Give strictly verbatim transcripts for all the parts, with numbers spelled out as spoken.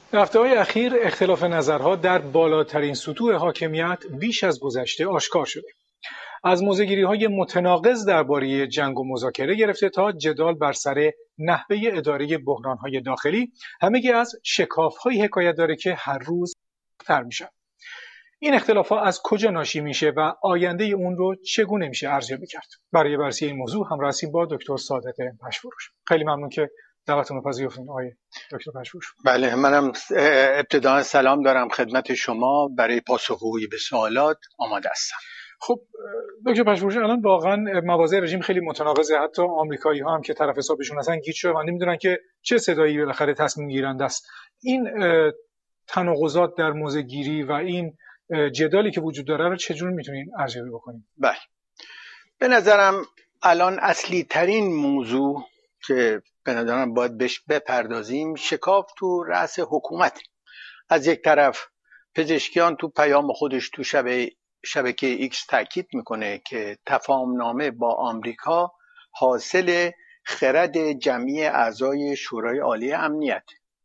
در هفته‌های اخیر اختلاف نظرها در بالاترین سطوح حاکمیت بیش از گذشته آشکار شده. از موضع‌گیری‌های متناقض درباره جنگ و مذاکره گرفته تا جدال بر سر نحوه اداره بحران‌های داخلی، همگی از شکاف‌هایی حکایت داره که هر روز تر میشن. این اختلاف‌ها از کجا ناشی میشه و آینده اون رو چگونه میشه ارزیابی کرد؟ برای بررسی این موضوع همراه هستیم با دکتر صادق پشفروش. خیلی ممنون که دعوتتون رو پذیرفتین آقای دکتر پشفروش. بله، منم ابتداً سلام دارم خدمت شما. برای پاسخگویی به سوالات آماده هستم. خب دکتر پشفروش، الان واقعا مواضع رژیم خیلی متناقضه. حتی آمریکایی‌ها هم که طرف حسابشون هستن گیج شدن و نمیدونن که چه صدایی بالاخره تصمیم گیرنده است. این تناقضات در موضع‌گیری و این جدالی که وجود داره رو چجور میتونین ارزیابی بکنین؟ بله، به نظرم الان اصلی ترین موضوع که به نظرم باید بهش بپردازیم شکاف تو رأس حکومت. از یک طرف پزشکیان تو پیام خودش تو شبه شبکه ایکس تاکید میکنه که تفاهمنامه با آمریکا حاصل خرد جمعی اعضای شورای عالی امنیت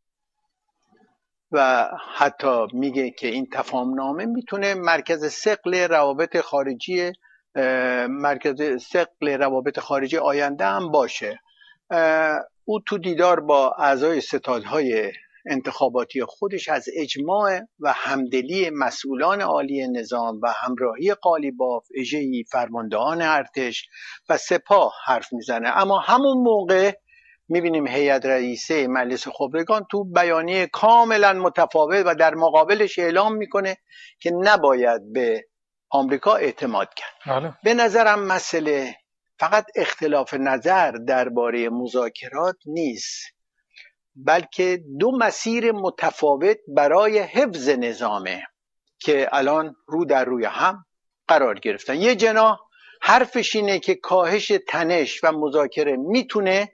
و حتی میگه که این تفاهمنامه میتونه مرکز ثقل روابط خارجی مرکز ثقل روابط خارجی آینده هم باشه. او تو دیدار با اعضای ستادهای انتخاباتی خودش از اجماع و همدلی مسئولان عالی نظام و همراهی قالیباف، اژه‌ای فرماندهان ارتش و سپاه حرف میزنه. اما همون موقع میبینیم هیئت رئیسه مجلس خبرگان تو بیانیه کاملا متفاوت و در مقابلش اعلام میکنه که نباید به آمریکا اعتماد کرد. بله. به نظرم مسئله فقط اختلاف نظر درباره مذاکرات نیست، بلکه دو مسیر متفاوت برای حفظ نظامه که الان رو در روی هم قرار گرفتن. یه جناح حرفش اینه که کاهش تنش و مذاکره میتونه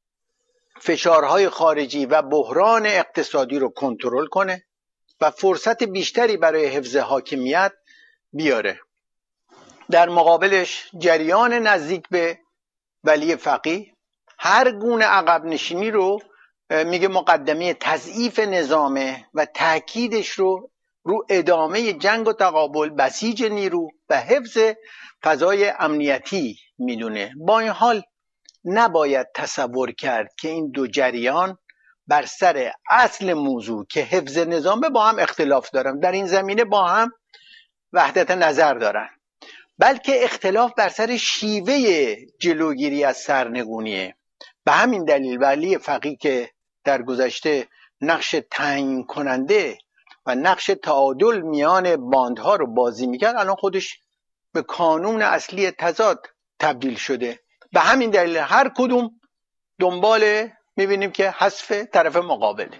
فشارهای خارجی و بحران اقتصادی رو کنترل کنه و فرصت بیشتری برای حفظ حاکمیت بیاره. در مقابلش جریان نزدیک به ولی فقیه هر گونه عقب نشینی رو میگه مقدمه تضعیف نظامه و تاکیدش رو رو ادامه جنگ و تقابل، بسیج نیرو و حفظ فضای امنیتی میدونه. با این حال نباید تصور کرد که این دو جریان بر سر اصل موضوع که حفظ نظامه با هم اختلاف دارن، در این زمینه با هم وحدت نظر دارن، بلکه اختلاف بر سر شیوه جلوگیری از سرنگونیه. به همین دلیل ولی فقیه که در گذشته نقش تعیین کننده و نقش تعادل میان باندها رو بازی میکرد، الان خودش به کانون اصلی تضاد تبدیل شده. به همین دلیل هر کدوم دنبال میبینیم که حذف طرف مقابله.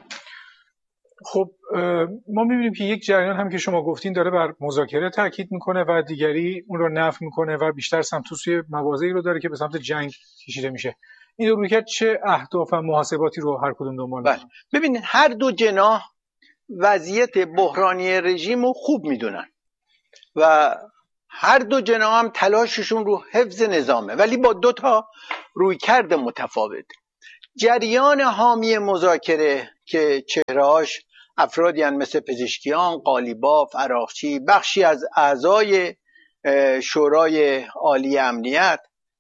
خب ما میبینیم که یک جریان هم که شما گفتین داره بر مذاکره تاکید میکنه و دیگری اون رو نفی میکنه و بیشتر سمت سوی مواضعی رو داره که به سمت جنگ کشیده میشه. این رو رویکرد چه اهداف و محاسباتی رو هر کدوم دنبال میکنه؟ ببینید هر دو جناح وضعیت بحرانی رژیم رو خوب میدونن و هر دو جناح هم تلاششون رو حفظ نظامه، ولی با دو تا رویکرد متفاوت. جریان حامی مذاکره که چهرهاش افرادی هستند مثل پزشکیان، قالیباف، عراقچی، بخشی از اعضای شورای عالی امنیت،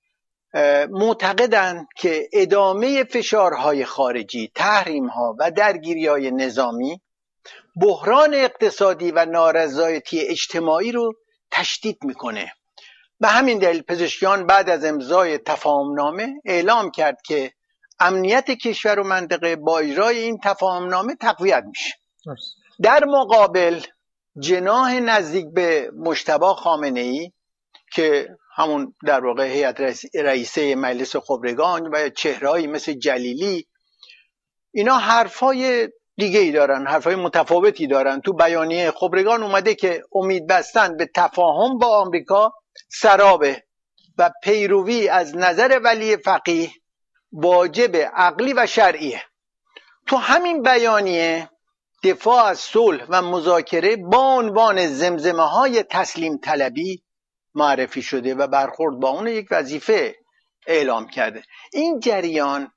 معتقدند که ادامه فشارهای خارجی، تحریم‌ها و درگیری‌های نظامی بحران اقتصادی و نارضایتی اجتماعی رو تشدید میکنه. به همین دلیل پزشکیان بعد از امضای تفاهمنامه اعلام کرد که امنیت کشور و منطقه با اجرای این تفاهمنامه تقویت میشه. در مقابل جناح نزدیک به مجتبی خامنه‌ای که همون در واقع هیئت رئیسه مجلس خبرگان و چهرهایی مثل جلیلی، اینا حرفای دیگه ای دارن، حرفای متفاوتی دارن. تو بیانیه خبرگان اومده که امید بستن به تفاهم با آمریکا سرابه و پیروی از نظر ولی فقیه واجب عقلی و شرعیه. تو همین بیانیه دفاع از صلح و مذاکره با عنوان زمزمه های تسلیم طلبی معرفی شده و برخورد با اون یک وظیفه اعلام کرده. این جریان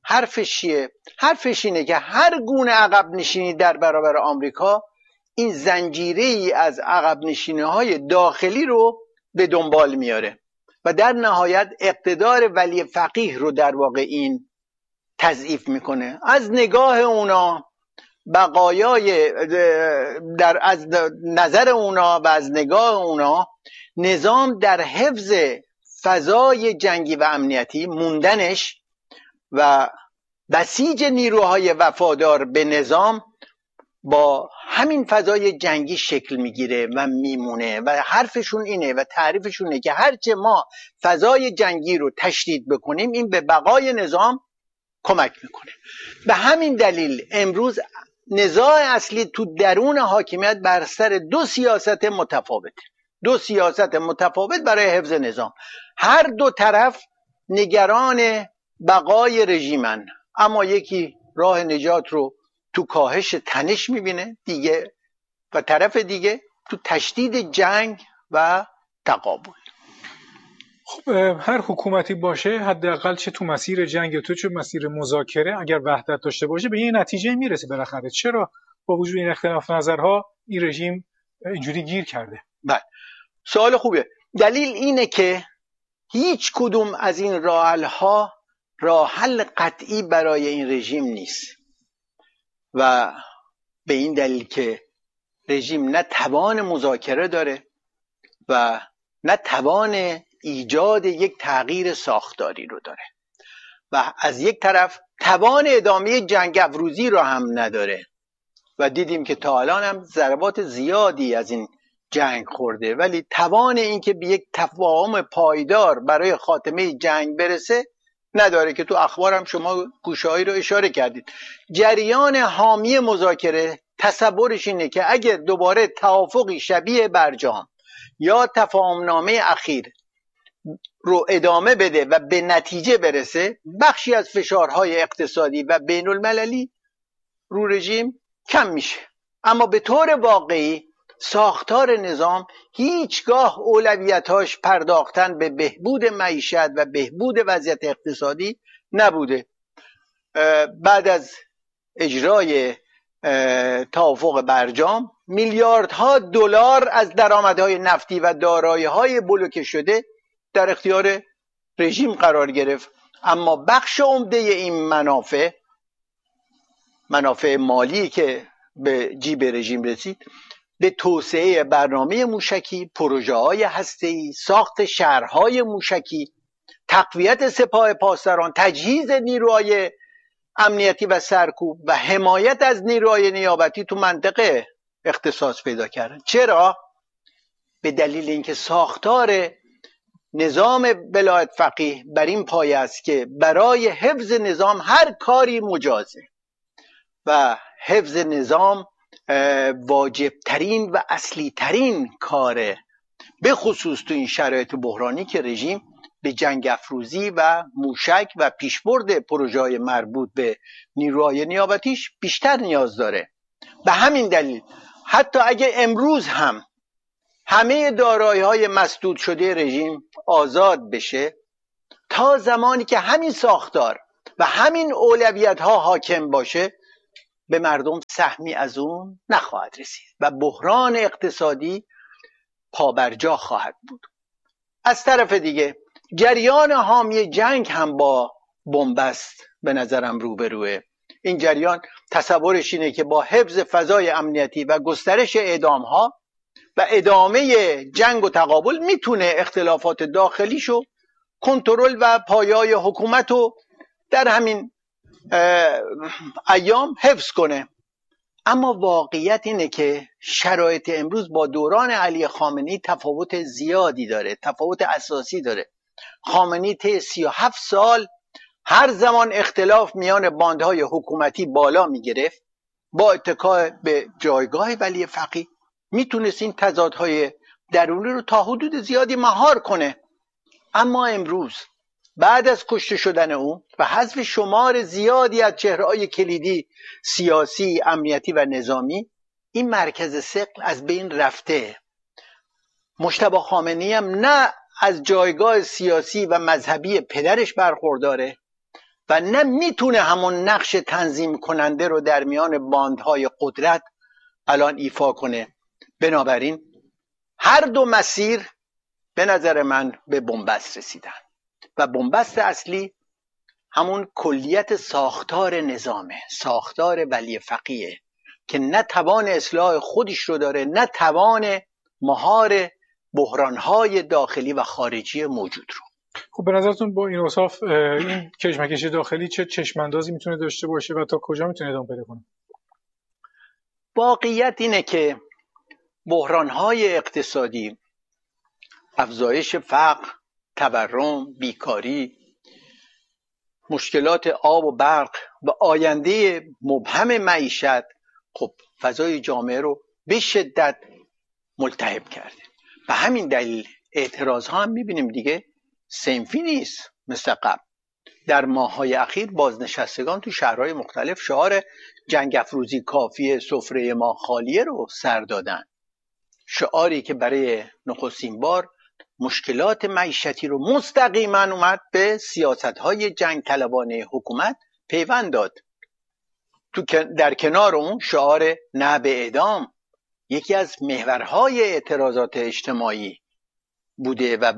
حرفش چیه؟ حرفش اینه که هر گونه عقب نشینی در برابر آمریکا این زنجیره ای از عقب نشینی های داخلی رو به دنبال میاره و در نهایت اقتدار ولی فقیه رو در واقع این تضعیف میکنه. از نگاه اونا بقایای در از نظر اونا و از نگاه اونا نظام در حفظ فضای جنگی و امنیتی موندنش و بسیج نیروهای وفادار به نظام با همین فضای جنگی شکل میگیره و میمونه و حرفشون اینه و تعریفشون اینه که هرچه ما فضای جنگی رو تشدید بکنیم این به بقای نظام کمک میکنه. به همین دلیل امروز نزاع اصلی تو درون حاکمیت بر سر دو سیاست متفاوت دو سیاست متفاوت برای حفظ نظام. هر دو طرف نگران بقای رژیمن، اما یکی راه نجات رو تو کاهش تنش میبینه دیگه و طرف دیگه تو تشدید جنگ و تقابل. خب هر حکومتی باشه حداقل چه تو مسیر جنگ تو چه مسیر مذاکره اگر وحدت داشته باشه به یه نتیجه میرسه بالاخره. چرا با وجود این اختلاف نظرها این رژیم اینجوری گیر کرده؟ بله سوال خوبه. دلیل اینه که هیچ کدوم از این راه حل‌ها راه حل قطعی برای این رژیم نیست و به این دلیل که رژیم نه توان مذاکره داره و نه توان ایجاد یک تغییر ساختاری رو داره و از یک طرف توان ادامه جنگ افروزی رو هم نداره و دیدیم که تا الان هم ضربات زیادی از این جنگ خورده ولی توان این که به یک تفاهم پایدار برای خاتمه جنگ برسه نداره که تو اخبار هم شما گوشه‌هایی رو اشاره کردید. جریان حامی مذاکره تصورش اینه که اگر دوباره توافقی شبیه برجام یا تفاهمنامه اخیر رو ادامه بده و به نتیجه برسه بخشی از فشارهای اقتصادی و بین المللی رو رژیم کم میشه، اما به طور واقعی ساختار نظام هیچگاه اولویتاش پرداختن به بهبود معیشت و بهبود وضعیت اقتصادی نبوده. بعد از اجرای توافق برجام میلیاردها دلار از درآمدهای نفتی و دارایی‌های بلوکه شده در اختیار رژیم قرار گرفت، اما بخش عمده این منافع منافع مالی که به جیب رژیم رسید به توسعه برنامه موشکی، پروژه‌های هسته‌ای، ساخت شهرهای موشکی، تقویت سپاه پاسداران، تجهیز نیروهای امنیتی و سرکوب و حمایت از نیروهای نیابتی تو منطقه اختصاص پیدا کردن. چرا؟ به دلیل اینکه ساختار نظام ولایت فقیه بر این پایه است که برای حفظ نظام هر کاری مجازه و حفظ نظام واجب ترین و اصلی ترین کاره، به خصوص تو این شرایط بحرانی که رژیم به جنگ افروزی و موشک و پیشبرد پروژه‌های مربوط به نیروهای نیابتیش بیشتر نیاز داره. به همین دلیل حتی اگه امروز هم همه دارایی‌های مسدود شده رژیم آزاد بشه، تا زمانی که همین ساختار و همین اولویت‌ها حاکم باشه به مردم سهمی از اون نخواهد رسید و بحران اقتصادی پابرجا خواهد بود. از طرف دیگه جریان حامی جنگ هم با بنبست به نظرم روبروه. این جریان تصورش اینه که با حفظ فضای امنیتی و گسترش اعدام‌ها و ادامه جنگ و تقابل میتونه اختلافات داخلیشو کنترل و پایه‌های حکومت رو در همین ایام حفظ کنه. اما واقعیت اینه که شرایط امروز با دوران علی خامنه‌ای تفاوت زیادی داره، تفاوت اساسی داره. خامنه‌ای طی سی و هفت سال هر زمان اختلاف میان باندهای حکومتی بالا میگرفت، با اتکا به جایگاه ولی فقیه میتونست این تضادهای درونی رو تا حدود زیادی مهار کنه. اما امروز بعد از کشته شدن او و حذف شمار زیادی از چهره‌های کلیدی سیاسی، امنیتی و نظامی، این مرکز ثقل از بین رفته. مجتبی خامنه‌ای هم نه از جایگاه سیاسی و مذهبی پدرش برخورداره و نه میتونه همون نقش تنظیم کننده رو در میان باندهای قدرت الان ایفا کنه. بنابراین هر دو مسیر به نظر من به بنبست رسیدن و بنبست اصلی همون کلیت ساختار نظامه، ساختار ولی فقیه که نه توان اصلاح خودش رو داره، نه توان مهار بحرانهای داخلی و خارجی موجود رو. خب به نظرتون با این اوصاف این کشمکش داخلی چه چشماندازی میتونه داشته باشه و تا کجا میتونه ادامه پیدا کنه؟ واقعیت اینه که بحرانهای اقتصادی، افزایش فقر، تورم، بیکاری، مشکلات آب و برق و آینده مبهم معیشت خب فضای جامعه رو به شدت ملتهب کرده. و همین دلیل اعتراض ها هم میبینیم دیگه صنفی نیست مثل قبل. در ماه‌های اخیر بازنشستگان تو شهرهای مختلف شعار جنگ افروزی کافیه سفره ما خالیه رو سر دادن، شعاری که برای نخستین بار مشکلات معیشتی رو مستقیما اومد به سیاست‌های جنگ طلبانه حکومت پیوند داد. تو در کنار اون شعار نه به اعدام یکی از محورهای اعتراضات اجتماعی بوده و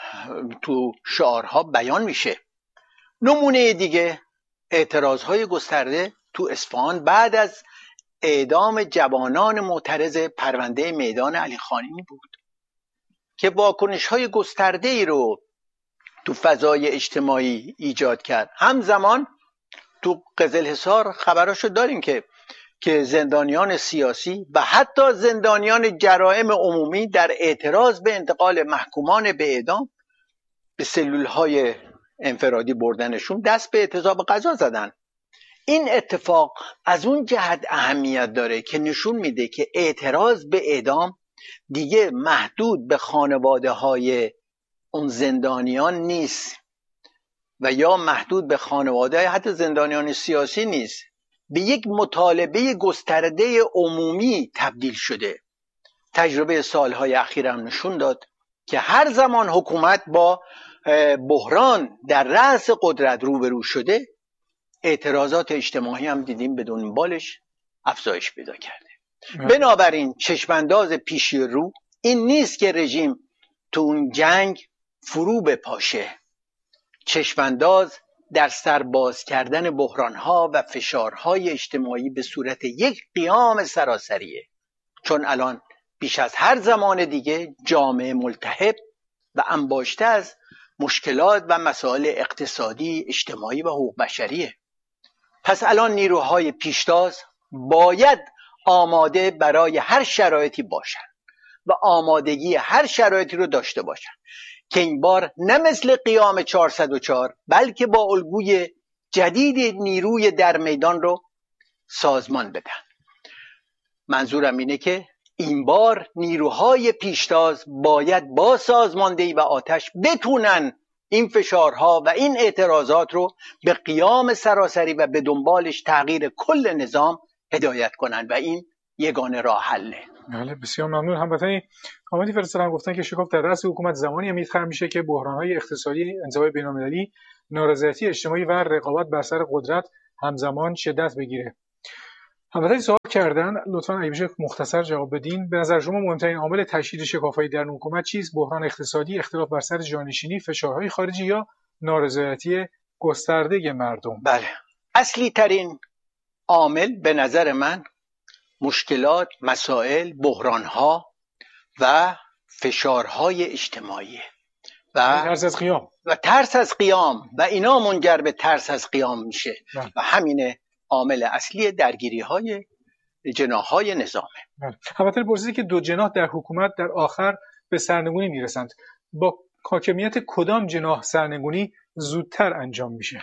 تو شعارها بیان میشه. نمونه دیگه اعتراضهای گسترده تو اصفهان بعد از اعدام جوانان معترض پرونده میدان علی خانمی بود که واکنش‌های گسترده‌ای رو تو فضای اجتماعی ایجاد کرد. همزمان تو قزلحصار خبراشو داریم که که زندانیان سیاسی و حتی زندانیان جرائم عمومی در اعتراض به انتقال محکومان به اعدام به سلول‌های انفرادی بردنشون دست به اعتصاب غذا زدن. این اتفاق از اون جهت اهمیت داره که نشون میده که اعتراض به اعدام دیگه محدود به خانواده های اون زندانیان نیست و یا محدود به خانواده حتی زندانیان سیاسی نیست، به یک مطالبه گسترده عمومی تبدیل شده. تجربه سالهای اخیر هم نشون داد که هر زمان حکومت با بحران در رأس قدرت روبرو شده، اعتراضات اجتماعی هم دیدیم بدون بالش افزایش پیدا کرده. بنابراین چشمانداز پیشی رو این نیست که رژیم تو اون جنگ فرو بپاشه، چشمانداز در سرباز کردن بحرانها و فشارهای اجتماعی به صورت یک قیام سراسریه، چون الان بیش از هر زمان دیگه جامعه ملتهب و انباشته از مشکلات و مسائل اقتصادی، اجتماعی و حقوق بشریه. پس الان نیروهای پیشتاز باید آماده برای هر شرایطی باشن و آمادگی هر شرایطی رو داشته باشن که این بار نه مثل قیام چهارصد و چهار بلکه با الگوی جدید نیروی در میدان رو سازمان بدن. منظورم اینه که این بار نیروهای پیشتاز باید با سازماندهی و آتش بتونن این فشارها و این اعتراضات رو به قیام سراسری و به دنبالش تغییر کل نظام هدایت کنن و این یگانه راه حله. بله بسیار ممنون. هموطنی کامنتی فرستادن گفتن که شکاف در رأس حکومت زمانی میخرم میشه که بحران‌های اقتصادی، انزوای بین‌المللی، نارضایتی اجتماعی و رقابت بر سر قدرت همزمان شدت بگیره. هموطنی سوال کردن، لطفاً اگه بشه مختصر جواب بدین. به نظر شما مهمترین عامل تشدید شکاف‌های در حکومت چیست؟ بحران اقتصادی، اختلاف بر سر جانشینی، فشارهای خارجی یا نارضایتی گسترده مردم؟ بله، اصلی ترین عامل به نظر من مشکلات، مسائل، بحرانها و فشارهای اجتماعی و ترس از قیام و ترس از قیام و اینا منجر به ترس از قیام میشه بله. و همین عامل اصلی درگیری های جناح های نظامه. بله. البته پرسیدی که دو جناح در حکومت در آخر به سرنگونی میرسند، با حاکمیت کدام جناح سرنگونی زودتر انجام میشه؟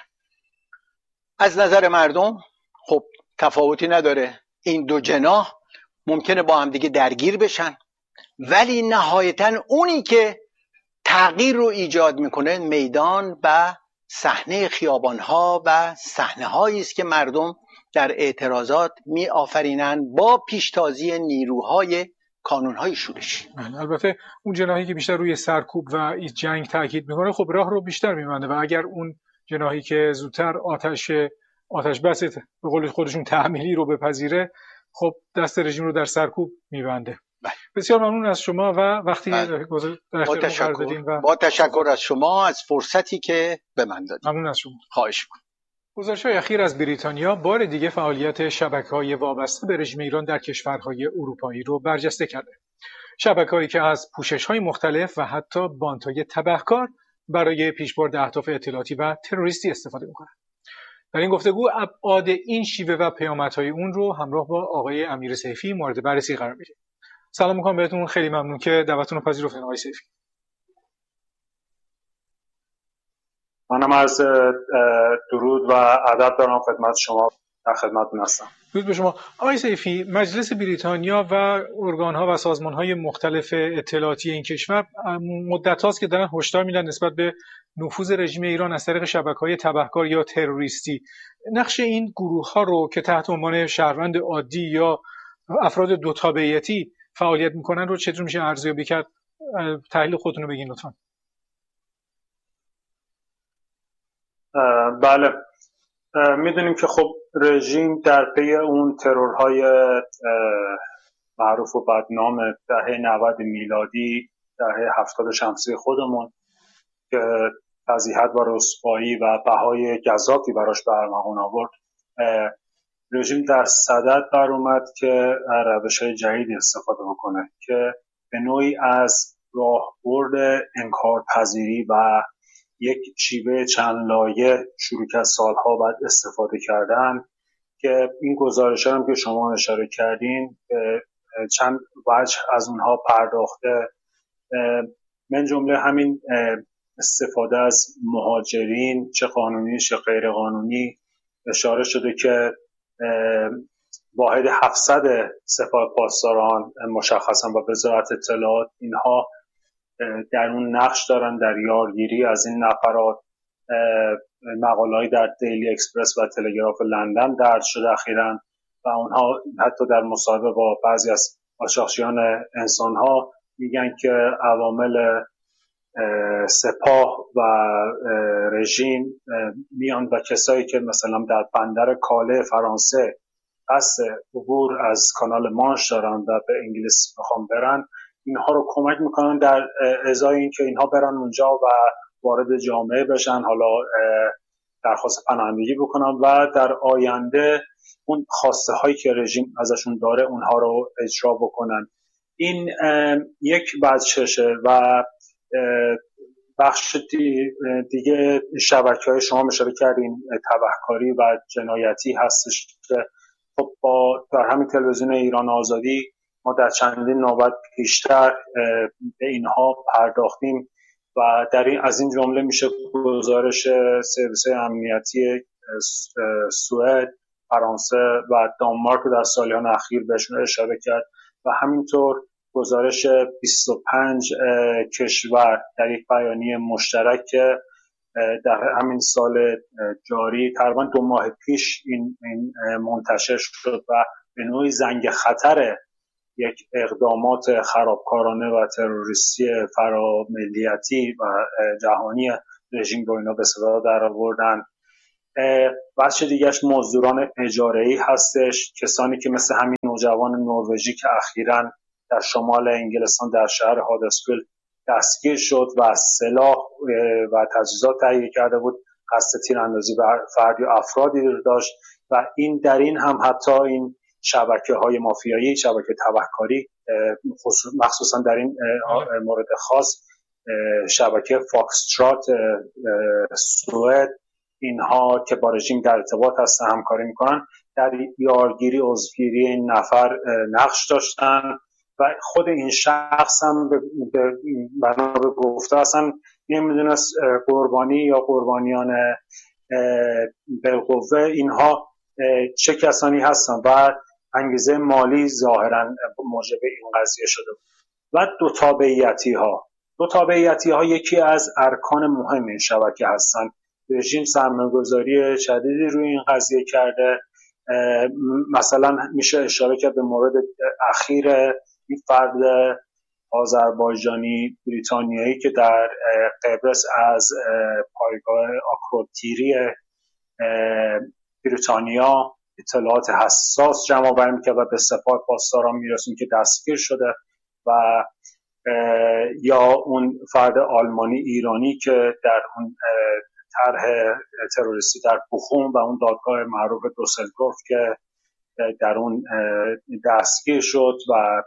از نظر مردم خب تفاوتی نداره، این دو جناح ممکنه با هم دیگه درگیر بشن، ولی نهایتاً اونی که تغییر رو ایجاد میکنه میدان و صحنه خیابانها و صحنه‌هایی است که مردم در اعتراضات می آفرینن با پیشتازی نیروهای کانونهای شورشی. البته اون جناحی که بیشتر روی سرکوب و جنگ تاکید میکنه خب راه رو بیشتر میبنده و اگر اون جناحی که زودتر آتش آتش بس به قول خودشون تحمیلی رو بپذیره، خب دست رژیم رو در سرکوب میبنده. بسیار ممنون از شما و وقتی در اختیار قرار دادین و با تشکر از شما از فرصتی که به من دادید. ممنون از شما. خواهش می‌کنم. گزارش‌های اخیر از بریتانیا بار دیگه فعالیت شبکه‌های وابسته به رژیم ایران در کشورهای اروپایی رو برجسته کرده. شبکه‌هایی که از پوشش‌های مختلف و حتی بانت‌های تبهکار برای پیشبرد اهداف اطلاعاتی و تروریستی استفاده می‌کنند. در این گفتگو ابعاد این شیوه و پیامدهای اون رو همراه با آقای امیر سیفی مورد بررسی قرار میدیم. سلام می‌کنم بهتون، خیلی ممنون که دعوتتون رو پذیرفتین آقای سیفی. منم از درود و ادب دارم خدمت شما، در خدمتتون هستم. درود به شما. آقای سیفی، مجلس بریتانیا و ارگان‌ها و سازمان‌های مختلف اطلاعاتی این کشور مدت هاست که دارن هشدار میدن نسبت به نفوذ رژیم ایران از طریق شبکه‌های تبهکار یا تروریستی. نقش این گروه‌ها رو که تحت عنوان شهروند عادی یا افراد دو تابعیتی فعالیت می‌کنن رو چطور میشه ارزیابی کرد؟ تحلیل خودتون رو بگین لطفاً. بله، میدونیم که خب رژیم در پی اون ترورهای معروف و بدنام دهه نود میلادی، دهه هفتاد شمسی خودمون که فضیحت و رسوایی و بهای گزافی براش به ارمغان آورد، رژیم در صدد بر اومد که روش‌های جدیدی استفاده بکنه که به نوعی از راهبرد انکارپذیری و یک شیوه چند لایه شروع که از سالها بعد استفاده کردن که این گزارش هم که شما اشاره کردین چند وجه از اونها پرداخته، من جمله همین استفاده از مهاجرین چه قانونی چه غیر قانونی. اشاره شده که واحد هفتصد سپاه پاسداران مشخصا با وزارت اطلاعات اینها در اون نقش دارن در یارگیری از این نفرات. مقاله‌ای در دیلی اکسپرس و تلگراف لندن درج شده اخیراً و اونها حتی در مصاحبه با بعضی از قاچاقچیان انسان‌ها میگن که عوامل سپاه و رژیم میان و کسایی که مثلا در بندر کاله فرانسه قصد عبور از کانال مانش دارن و به انگلیس میخوان برن، اینها رو کمک میکنن در ازای این که اینها برن اونجا و وارد جامعه بشن، حالا درخواست پناهندگی بکنن و در آینده اون خواسته هایی که رژیم ازشون داره اونها رو اجرا بکنن. این یک بچشه و بخش دیگه شبکه‌های شما اشاره کردین تبهکاری و جنایتی هستش که خب با در همین تلویزیون ایران آزادی ما در چندین نوبت پیشتر به اینها پرداختیم و در این از این جمله میشه گزارش سرویس امنیتی سوئد، فرانسه و دانمارک در سالیان اخیر بهشون اشاره کرد و همینطور گزارش بیست و پنج کشور در یک بیانیه مشترک که در همین سال جاری تقریبا دو ماه پیش این, این منتشر شد و به نوعی زنگ خطر یک اقدامات خرابکارانه و تروریستی فراملیتی و جهانی رژیم رو اینا به صدا در آوردن. بخش دیگهش مزدوران اجاره‌ای هستش، کسانی که مثل همین نوجوان نروژی که اخیراً در شمال انگلستان در شهر هادرسفیلد دستگیر شد و سلاح و تجهیزات تهیه کرده بود، قصد تیراندازی بر فرد یا افرادی رو داشت و این در این هم حتی این شبکه‌های مافیایی، شبکه تبهکاری، مخصوصا در این مورد خاص شبکه فاکسترات سوئد، اینها که با رژیم در ارتباط هستن همکاری میکنن، در یارگیری عضوگیری این نفر نقش داشتن و خود این شخص هم بنا به گفته اصلا نمیدونست قربانی یا قربانیان بالقوه اینها چه کسانی هستن و انگیزه مالی ظاهرا موجب این قضیه شده. و دو تابعیتی ها دو تابعیتی ها یکی از ارکان مهم این شبکه هستن. رژیم سرمایه‌گذاری شدیدی روی این قضیه کرده. مثلا میشه اشاره کرد به مورد اخیر این فرد آذربایجانی بریتانیایی که در قبرس از پایگاه آکروتیری بریتانیا اطلاعات حساس جمع آوری می‌کرد و به سپاه پاسداران میرسون که دستگیر شده، و یا اون فرد آلمانی ایرانی که در اون طرح تروریستی در بوخوم و اون دادگاه معروف دوسلدورف که در اون دستگیر شد. و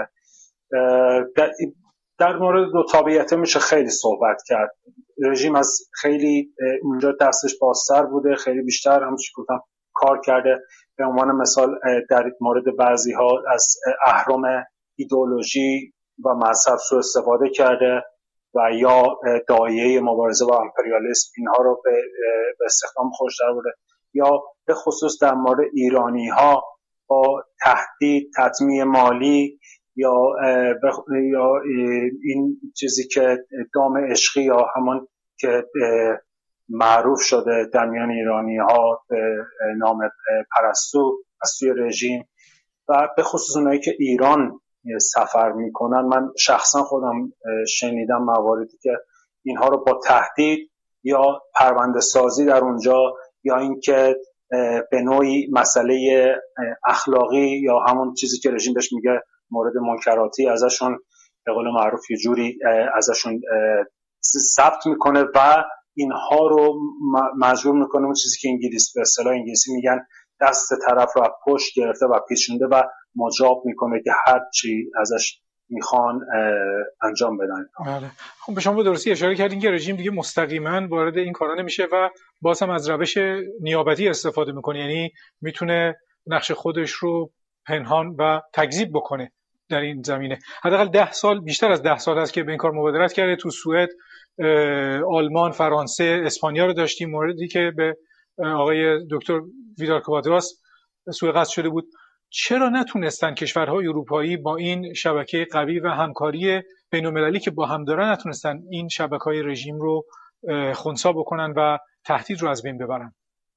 در مورد دو تابعیت میشه خیلی صحبت کرد. رژیم از خیلی اونجا دستش بازتر بوده، خیلی بیشتر همونش گفتم کار کرده. به عنوان مثال در مورد بعضی ها از اهرم ایدئولوژی و مذهب سوء استفاده کرده و یا داعیه مبارزه با امپریالیسم اینها رو به استخدام خودش در برده، یا به خصوص در مورد ایرانی ها با تهدید، تطمیع مالی یا یا این چیزی که دام عشقی یا همون که معروف شده در میان ایرانی ها به نام پرستو از سوی رژیم، و به خصوص اونایی که ایران سفر میکنن. من شخصا خودم شنیدم مواردی که اینها رو با تهدید یا پرونده سازی در اونجا یا اینکه به نوعی مسئله اخلاقی یا همون چیزی که رژیم بهش میگه مورد منکراتی ازشون به قول معروف یه جوری ازشون ثبت میکنه و اینها رو مجبور میکنه اون چیزی که انگلیس به اصطلاح انگلیسی میگن دست طرف رو پشت گرفته و پیچونده و مجاب میکنه که هر چی ازش میخوان انجام بدن. بله. خب به شما به درستی اشاره کردین که رژیم دیگه مستقیما وارد این کارا نمیشه و باز هم از روش نیابتی استفاده میکنه، یعنی میتونه نقش خودش رو پنهان و تکذیب بکنه در این زمینه. حداقل ده سال، بیشتر از ده سال است که به این کار مبادرت کرده. تو سوئد، آلمان، فرانسه، اسپانیا رو داشتیم. موردی که به آقای دکتر ویدال کوادراس سوء قصد شده بود. چرا نتونستن کشورهای اروپایی با این شبکه قوی و همکاری بین‌المللی که با هم دارن نتونستن این شبکه‌های رژیم رو خنثی بکنن و تهدید رو از بین ببرن؟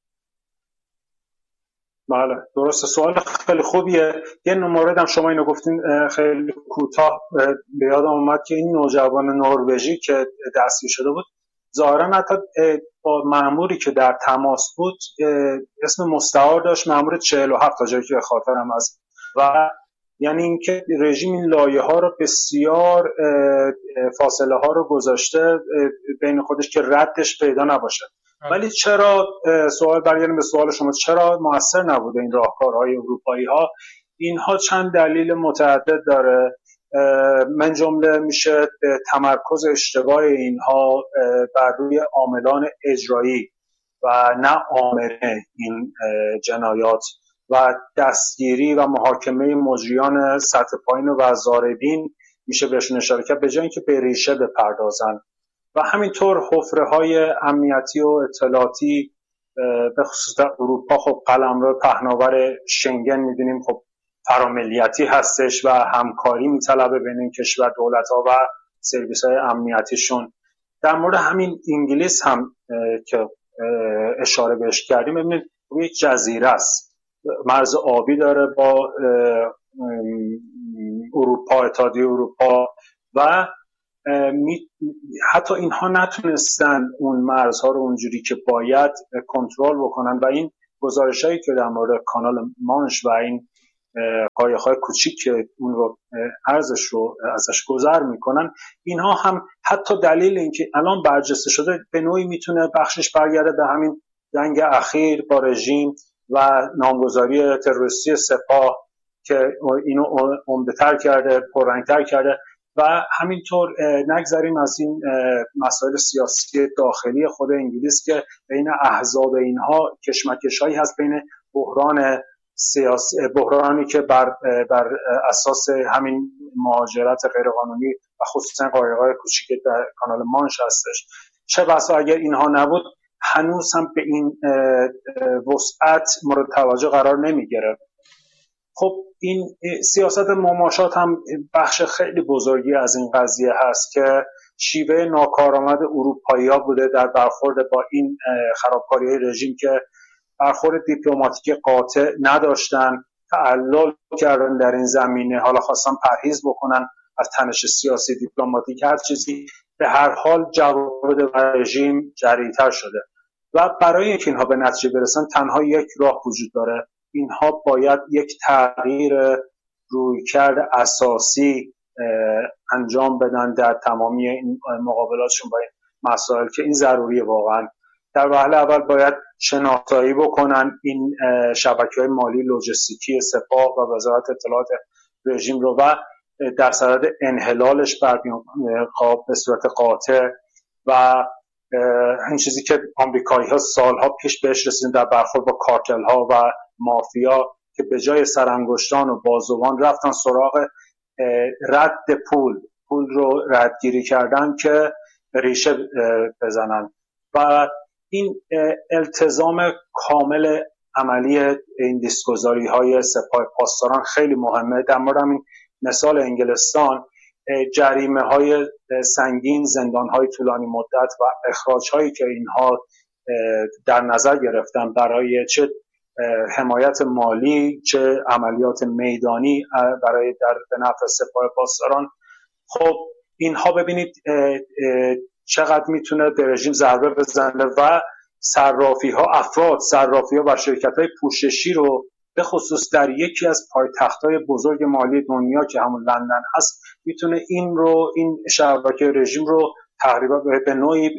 بله درسته، سوال خیلی خوبیه. یه مورد هم شما اینو گفتین خیلی کوتاه به یادم اومد که این نوجوان نروژی که دستگیر شده بود ظاهرا حتی با مأموری که در تماس بود اسم مستعار داشت، مأمور چهل و هفت تا جایی که خاطرم هست، و یعنی اینکه رژیم این لایه ها رو بسیار فاصله ها رو گذاشته بین خودش که ردش پیدا نباشه. ولی چرا، سوال برگردیم به سوال شما، چرا مؤثر نبوده این راهکارهای اروپایی ها؟ اینها چند دلیل متعدد داره. من جمله میشه تمرکز اشتباه اینها بر روی عاملان اجرایی و نه آمره این جنایات و دستگیری و محاکمه مجریان سطح پایین و ضاربین میشه بهشون اشاره کرد، به جای اینکه به ریشه بپردازن. و همینطور حفره‌های امنیتی و اطلاعاتی به خصوص در اروپا، خب قلمرو پهناور شنگن میدونیم خب فراملیتی هستش و همکاری میطلبه بین این کشور دولت‌ها و سرویس‌های امنیتیشون. در مورد همین انگلیس هم که اشاره بهش کردیم، ببینید یک جزیره است، مرز آبی داره با اروپا، اتحادیه اروپا، و حتی اینها نتونستن اون مرزها رو اونجوری که باید کنترل بکنن و این گزارشایی که در مورد کانال مانش و این قایق‌های کوچیک که اون رو ارزش رو ازش گذر میکنن، اینها هم حتی دلیل اینکه الان برجسته شده به نوعی میتونه بخشش برگرده به همین جنگ اخیر با رژیم و نامگذاری تروریستی سپاه که اینو عمده‌تر کرده، پررنگ‌تر کرده. و همینطور نگذاریم از این مسائل سیاسی داخلی خود انگلیس که بین احزاب اینها کشمکش‌هایی هست، بین بحران سیاسی، بحرانی که بر بر اساس همین مهاجرت غیرقانونی و خصوصا قایق‌های کوچیک در کانال مانش هستش. چه بسا اگر اینها نبود هنوز هم به این وسعت مورد توجه قرار نمی‌گرفت. خب این سیاست مماشات هم بخش خیلی بزرگی از این قضیه هست که شیوه ناکارآمد اروپایی‌ها بوده در برخورد با این خرابکاری‌های رژیم که برخورد دیپلماتیک قاطع نداشتن، تعلل کردن در این زمینه، حالا خواستن پرهیز بکنن از تنش سیاسی دیپلماتیک هر چیزی، به هر حال جواب رژیم جری‌تر شده و برای اینکه اینها به نتیجه برسن تنها یک راه وجود داره. اینها باید یک تغییر رویکرد اساسی انجام بدن در تمامی این مقابلاتشون با این مسائل که این ضروریه. واقعا در وهله اول باید شناسایی بکنن این شبکه‌های مالی لوجستیکی سپاه و وزارت اطلاعات رژیم رو و در صدد انحلالش برمیان به صورت قاطع و این چیزی که آمریکایی‌ها سالها پیش بهش رسیدن در برخورد با کارتل‌ها و مافیا که به جای سرانگشتان و بازوان رفتن سراغ رد پول پول رو ردگیری کردن که ریشه بزنن و این التزام کامل عملی این دیسکوزاری های سپاه پاسداران خیلی مهمه. در مورد این مثال انگلستان جریمه های سنگین، زندان های طولانی مدت و اخراج هایی که اینها در نظر گرفتن برای چه حمایت مالی چه عملیات میدانی برای در به نفع سپاه پاسداران، خب اینها ببینید چقدر میتونه به رژیم ضربه بزنه و صرافی ها افراد صرافی ها و شرکت های پوششی رو به خصوص در یکی از پایتخت‌های بزرگ مالی دنیا که همون لندن هست میتونه این رو این شبکه رژیم رو تقریبا به نوعی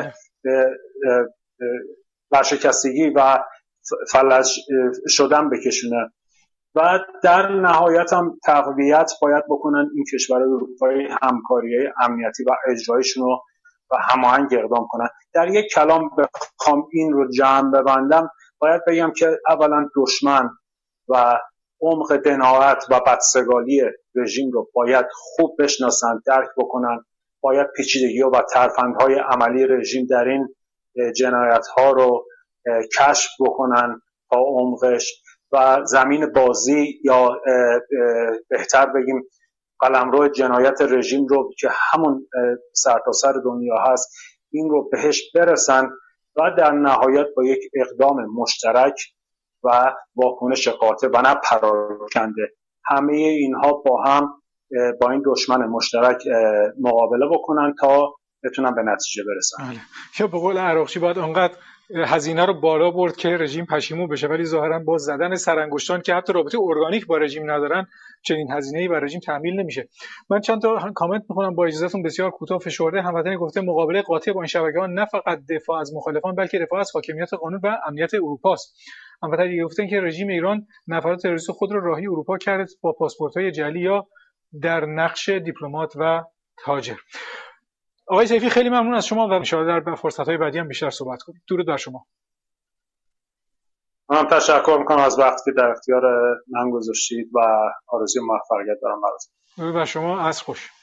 ورشکستگی و فلج شدن بکشونه و در نهایت هم تقویت باید بکنن این کشورهای اروپایی همکاری‌های امنیتی و اجرایشون رو و هماهنگ اقدام کنن. در یک کلام بخوام این رو جمع ببندم باید بگم که اولا دشمن و عمق دناعت و بدسگالی رژیم رو باید خوب بشناسن، درک بکنن، باید پیچیدگی و ترفندهای عملی رژیم در این جنایت‌ها رو کشف بکنن تا عمقش و زمین بازی یا بهتر بگیم قلمرو جنایت رژیم رو که همون سرتاسر دنیا هست این رو بهش برسن و در نهایت با یک اقدام مشترک و واکنش قاطع و نه پراکنده همه اینها با هم با این دشمن مشترک مقابله بکنن تا بتونن به نتیجه برسن. یا به قول عراقچی باید انقدر هزینه رو بالا برد که رژیم پشیمون بشه، ولی ظاهرا با زدن سرانگشتان که حتی رابطه ارگانیک با رژیم ندارن چنین هزینه‌ای بر رژیم تحمیل نمیشه. من چند تا کامنت می‌خونم با اجازهتون، بسیار کوتاه فشرده. هموطنی گفته مقابله قاطع با این شبکه‌ها نه فقط دفاع از مخالفان بلکه دفاع از حاکمیت قانون و امنیت اروپا است. هموطنی گفته که رژیم ایران نفرات تروریست خود را راهی اروپا کرده با پاسپورت‌های جعلی یا در نقش دیپلمات و تاجر. آقای سیفی خیلی ممنون از شما و ان شاءالله در فرصت‌های بعدی هم بیشتر صحبت کنیم. درود بر شما. من تشکر می‌کنم از وقتی که در اختیار من گذاشتید و آرزوی موفقیت دارم براتون. درود بر شما، از خوش.